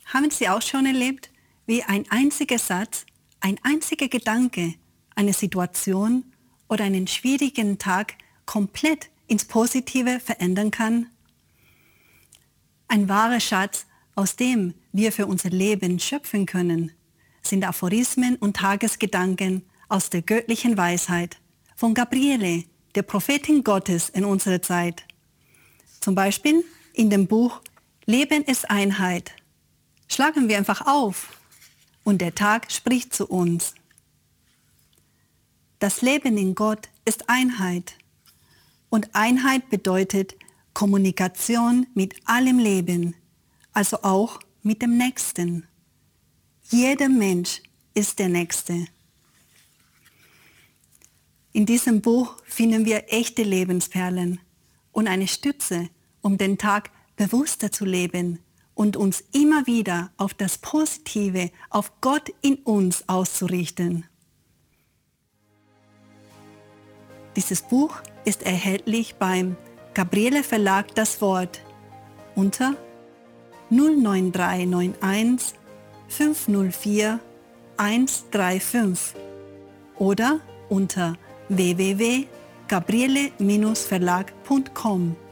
Haben Sie auch schon erlebt, wie ein einziger Satz, ein einziger Gedanke, eine Situation oder einen schwierigen Tag komplett ins Positive verändern kann? Ein wahrer Schatz, aus dem wir für unser Leben schöpfen können, sind Aphorismen und Tagesgedanken aus der göttlichen Weisheit von Gabriele, der Prophetin Gottes in unserer Zeit. Zum Beispiel in dem Buch Leben ist Einheit. Schlagen wir einfach auf und der Tag spricht zu uns. Das Leben in Gott ist Einheit. Und Einheit bedeutet Kommunikation mit allem Leben, also auch mit dem Nächsten. Jeder Mensch ist der Nächste. In diesem Buch finden wir echte Lebensperlen und eine Stütze, um den Tag bewusster zu leben und uns immer wieder auf das Positive, auf Gott in uns auszurichten. Dieses Buch ist erhältlich beim Gabriele Verlag Das Wort unter 09391 504 135 oder unter www.gabriele-verlag.com.